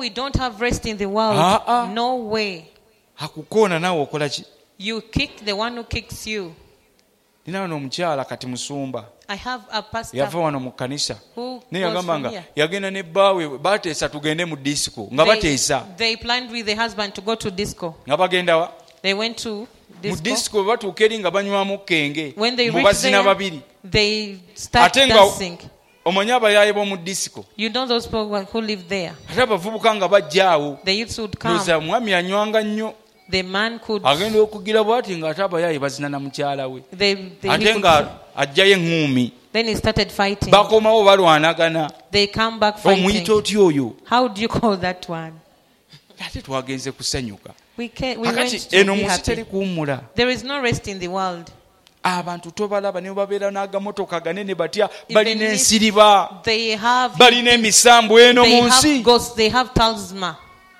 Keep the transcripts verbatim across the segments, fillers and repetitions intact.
we don't have rest in the world. Ah-ah. No way. Akukoona nawe okola ki? You kick the one who kicks you. Nina wano omukyala kati musumba. I have a pastor Yava wano mu kanisa. who Ne was yagamba from nga here. yagenda ne bbaawe bateesa tugende mu disco nga They, bateesa. they planned with the husband to go to disco. Nga bagenda wa? They went to Mu disco. disco bwe batuuka eri nga banywamu kenge. When they Mu reached bazina there, babiri. they start Ate nga dancing. omanyi abayaaye b'omu disco. You know those people who live there. Ate abavubuka nga bajja awo. The youths would come. Looza mwami anywanga nnyo. The man could. Agenda okugira bw'ati ng'ate abayaaye bazina na mukyala we. They, they, he Ate could nga ajjayo eŋŋuumi. then he started fighting. Bakomawo balwanagana. They come back Omuyita fighting. otya oyo? How do you call that one? Ate twagenze kusanyuka. We, can, we went Akati to eno be munsi teri happy. kuwummula. There is no rest in the world. Abantu tobalaba ne babeera n'agamotoka ganene batya Even balina if ensiriba They have, balina emisambu eno they mu nsi. have ghosts, they have talisman.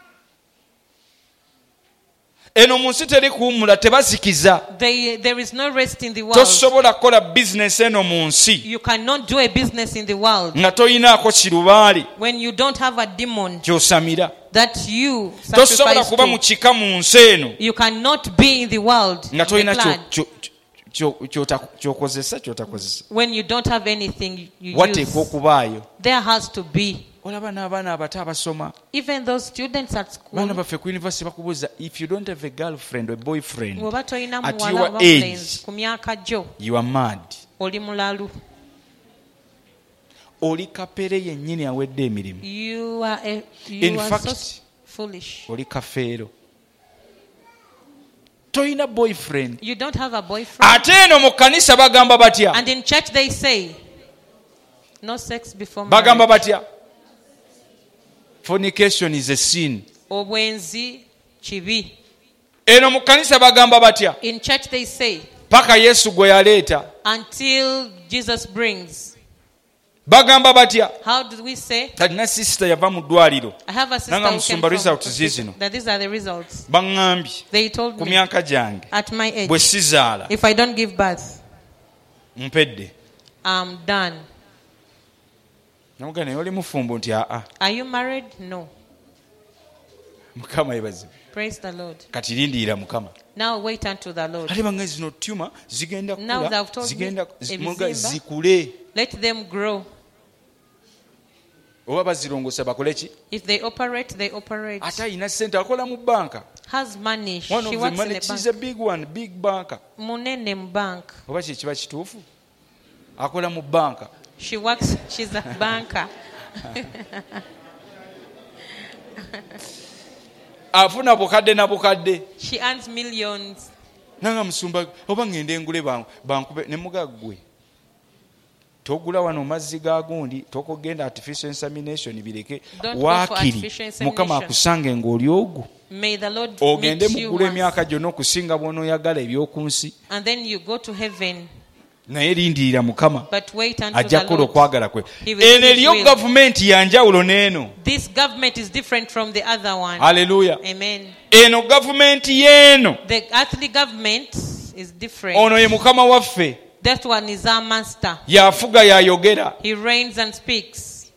Eno mu nsi teri kuwummula tebazikiza. They, there is no rest in the world. Tosobola kukola bizinesi eno mu nsi You cannot do a business in the world nga toyinaako kirubaali when you don't have a demon ky'osamira. that you Tosobola sacrifice kuba mu to. kika mu nsi eno You cannot be in the world nga the tolina clan, kyo- kyo- kyo- ky'ota- ky'okozesa ky'otakozesa. when you don't have anything you Wateekwa use. okubaayo. There has to be. Olaba n'abaana abato abasoma. Even those students at Baana school, baffe ku university bakubuuza if you don't have a girlfriend or a boyfriend bw'oba tolina at muwala your oba age, mulenzi ku myaka gyo, you are mad. oli mulalu. Oli kapere yennyini awedde emirimu. You are, a, In you are fact, so foolish. Oli kafeero. Toyina boyfriend. You don't have a boyfriend. Ate eno mu kkanisa bagamba batya? And in church they say, no sex before Bagamba marriage. batya? Fornication is a sin. Obwenzi kibi. Eno mu kkanisa bagamba batya? In church they say, Paka Yesu gwe yaleeta. until Jesus brings. Bagamba batya? How do we say? Talina sister yava mu ddwaliro. I have a sister Nanga who came musumba from results zizino. that these are the results. Baŋŋambye They told ku me myaka gyange at my age, bwe sizaala if I don't give birth, mpedde. I'm done. Namugamba naye oli mufumbo nti aa. Are you married? No. Mukama yebazibu. Praise the Lord. Kati lindiira Mukama. Now wait unto the Lord. Ate bange zino tuma zigenda Now kula they've told me, zigenda ebizimba. zikule. Let them grow. Oba bazirongosa bakole ki? If they operate, they operate. Ate ayina ssente akola mu banka. Has money. One She of the works in money, a she's a bank. big one, big banker. Munene mu bank. Oba kye kiba kituufu? Akola mu banka. She works, she's a banker. Afuna bukadde na bukadde. She earns millions. Nanga musumba oba ngende ngule banku bankube ne mugaggwe. Togula wano mazzi ga gundi tokogenda artificial insemination bireke Don't go for waakiri artificial insemination. Mukama akusange ng'oli ogwo. May the Lord Ogende meet you mugula once. emyaka gyonna okusinga bw'onooyagala eby'okunsi. And then you go to heaven. Naye lindirira Mukama But wait until ajja the kukola Lord. okwagala kwe. He will do Eno his eriyo will. gavumenti ya njawulo n'eno. This government is different from the other one. Haleluya. Amen. Eno gavumenti y'eno. The earthly government is different. Ono ye Mukama waffe. That one is our master. Yafuga yayogera. He reigns and speaks.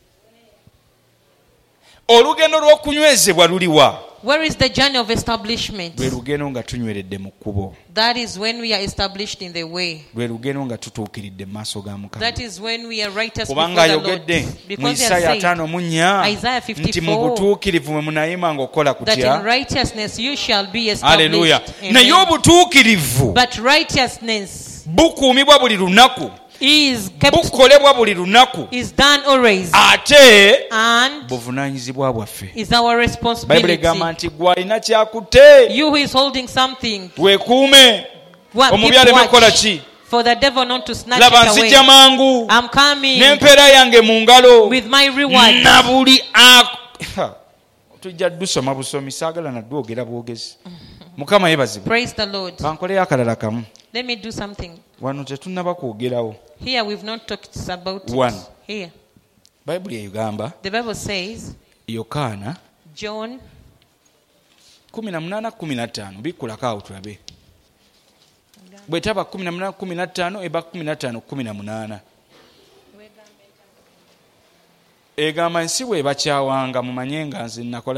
Olugendo lw'okunywezebwa luliwa? Where is the journey of establishment? Lwe lugendo nga tunyweredde mu kkubo. That is when we are established in the way. Lwe lugendo nga tutuukiridde mu maaso ga Mukama. That is when we are righteous Kubanga before the Lord. ayogedde mu Because he Isaaya has said ataano mu nnya Isaiah nti mu fifty-four butuukirivu mwe munayimanga okukola that in kutya. righteousness you shall be Haleluya. established. Naye Amen. obutuukirivu But righteousness bukuumibwa buli lunaku. is kept, Bukolebwa buli lunaku. is done always, Ate and buvunaanyizibwa bwaffe. is our Bayibuli responsibility. egamba nti gwe alina kyakutte You who is holding something, weekuume. what, Omubi keep aleme kukola watch ki? for the devil not to snatch Laba it nzijja away. mangu I'm coming n'empeera yange mu ngalo with my reward. na buli ak- tujja dusoma busomi saagala nadwogera bwogezi. Mukama yeebazibwe. Praise the Lord. Bankoleyo akalala kamu. Let me do something. Wano tetunnaba kwogerawo. Here we've not talked about One. it. Here. Bayibuli egamba The Bible says, Yokaana John kumi na munaana kumi na ttaano bikkulako awo tulabe. Bwe taba kumi na munaana kumi na ttaano eba kumi na ttaano kumi na munaana. Egamba ensi bwe bakyawanga mumanye nga nze nakola